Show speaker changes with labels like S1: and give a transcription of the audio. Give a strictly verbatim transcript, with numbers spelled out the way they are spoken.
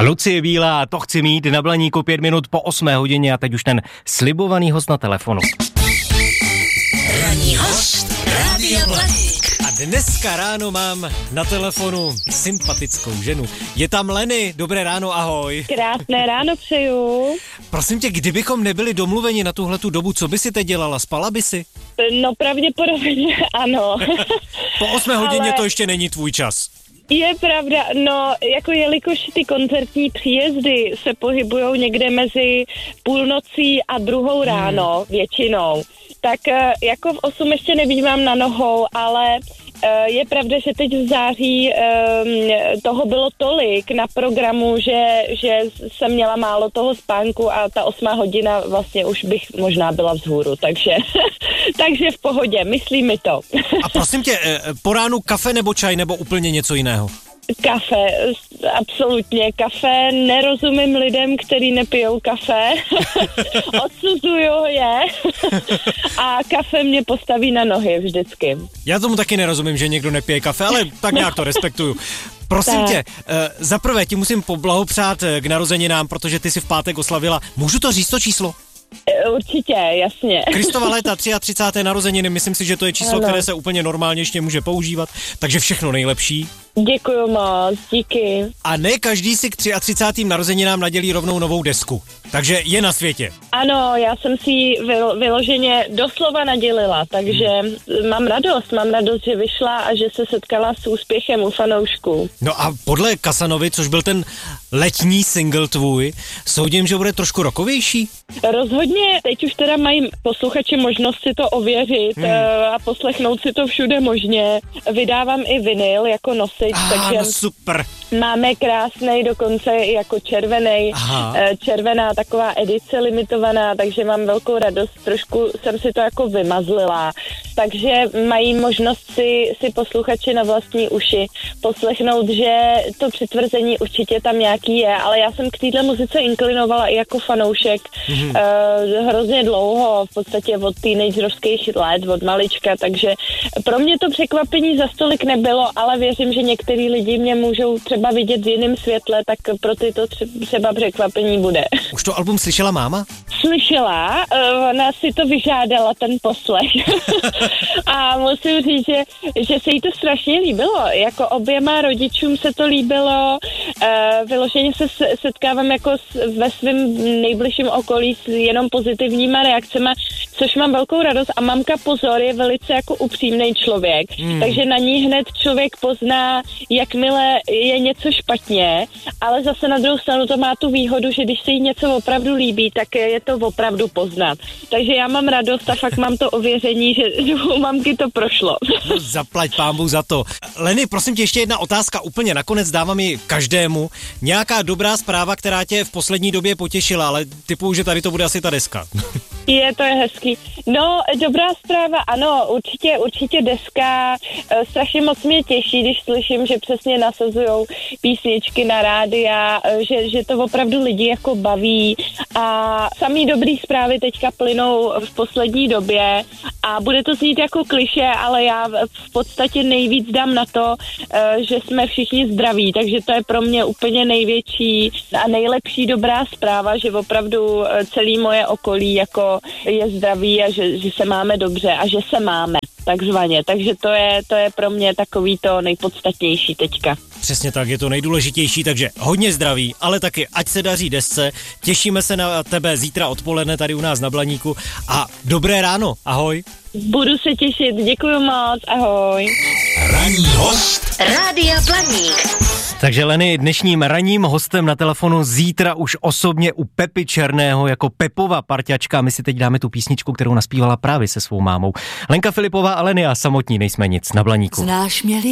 S1: Lucie Bílá, to chci mít na Blaníku pět minut po osmé hodině a teď už ten slibovaný host na telefonu.
S2: Ranní host Rádia Blaník.
S1: A dneska ráno mám na telefonu sympatickou ženu. Je tam Leny, dobré ráno, ahoj.
S3: Krásné ráno přeju.
S1: Prosím tě, kdybychom nebyli domluveni na tuhletu dobu, co by si teď dělala, spala by si?
S3: No pravděpodobně ano.
S1: Po osmé hodině
S3: Ale...
S1: to ještě není tvůj čas.
S3: Je pravda, no jako jelikož ty koncertní příjezdy se pohybujou někde mezi půlnocí a druhou ráno hmm. většinou, tak jako v osm ještě nevnímám na nohou, ale je pravda, že teď v září toho bylo tolik na programu, že, že jsem měla málo toho spánku a ta osmá hodina vlastně už bych možná byla vzhůru, takže, takže v pohodě, myslí mi to.
S1: A prosím tě, po ránu kafe nebo čaj nebo úplně něco jiného?
S3: Kafe, absolutně kafe, nerozumím lidem, kteří nepijou kafe, odsuzuju je a kafe mě postaví na nohy vždycky.
S1: Já tomu taky nerozumím, že někdo nepije kafe, ale tak nějak to respektuju. Prosím tak. tě, uh, zaprvé ti musím poblahopřát k narozeninám, protože ty si v pátek oslavila, můžu to říct to číslo?
S3: Určitě, jasně.
S1: Kristova léta, třicáté třetí narozeniny, myslím si, že to je číslo, ano. které se úplně normálně ještě může používat, takže všechno nejlepší.
S3: Děkuju moc, díky.
S1: A ne každý si k třicátým třetím narozeninám nadělí rovnou novou desku, takže je na světě.
S3: Ano, já jsem si ji vyloženě doslova nadělila, takže hmm. mám radost, mám radost, že vyšla a že se setkala s úspěchem u fanoušků.
S1: No a podle Casanovy, což byl ten letní single tvůj, soudím, že bude trošku rockovější?
S3: Rozhodně, teď už teda mají posluchači možnost si to ověřit hmm. a poslechnout si to všude možně. Vydávám i vinyl jako nosič,
S1: ah,
S3: takže
S1: no super.
S3: Máme krásnej, dokonce jako červenej, Aha. červená taková edice limitovaná, takže mám velkou radost, trošku jsem si to jako vymazlila, takže mají možnost si, si posluchači na vlastní uši poslechnout, že to přitvrzení určitě tam nějaký je, ale já jsem k téhle muzice inklinovala i jako fanoušek mm-hmm. uh, hrozně dlouho, v podstatě od teenagerovských let, od malička, takže pro mě to překvapení za stolik nebylo, ale věřím, že některý lidi mě můžou třeba vidět v jiném světle, tak pro ty to třeba překvapení bude.
S1: Už to album slyšela máma?
S3: Slyšela, ona si to vyžádala, ten poslech. A musím říct, že, že se jí to strašně líbilo. Jako oběma rodičům se to líbilo. Vyloženě se setkávám jako ve svém nejbližším okolí s jenom pozitivníma reakcema, což mám velkou radost. A mamka pozor je velice jako upřímný člověk. Hmm. Takže na ní hned člověk pozná, jakmile je něco špatně, ale zase na druhou stranu to má tu výhodu, že když se jí něco opravdu líbí, tak je to opravdu poznat. Takže já mám radost a fakt mám to ověření, že u mamky to prošlo.
S1: No, zaplať pánbůh za to. Leny, prosím tě, ještě jedna otázka, úplně nakonec dávám ji každému. Nějaká dobrá zpráva, která tě v poslední době potěšila, ale typuju, že tady to bude asi ta deska.
S3: Je, to je hezký. No, dobrá zpráva, ano, určitě, určitě deska. E, strašně moc mě těší, když slyším, že přesně nasazujou písničky na rádia, e, že, že to opravdu lidi jako baví a samý dobrý zprávy teďka plynou v poslední době a bude to znít jako klišé, ale já v podstatě nejvíc dám na to, e, že jsme všichni zdraví, takže to je pro mě úplně největší a nejlepší dobrá zpráva, že opravdu celý moje okolí jako je zdraví a že, že se máme dobře a že se máme, takzvaně. Takže to je, to je pro mě takový to nejpodstatnější teďka.
S1: Přesně tak, je to nejdůležitější, takže hodně zdraví, ale taky ať se daří desce. Těšíme se na tebe zítra odpoledne tady u nás na Blaníku a dobré ráno, ahoj.
S3: Budu se těšit, děkuju moc, ahoj.
S2: Ranní host Rádia Blaník.
S1: Takže Leny, dnešním ranním hostem na telefonu zítra už osobně u Pepy Černého jako Pepova parťačka. My si teď dáme tu písničku, kterou naspívala právě se svou mámou. Lenka Filipová a Leny a samotní nejsme nic na Blaníku.
S2: Znáš mě